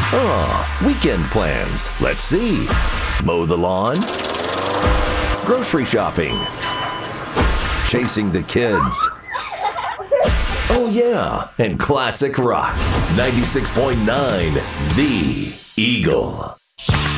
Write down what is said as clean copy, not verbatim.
Weekend plans. Let's see. Mow the lawn. Grocery shopping. Chasing the kids. Oh yeah, and classic rock. 96.9 The Eagle.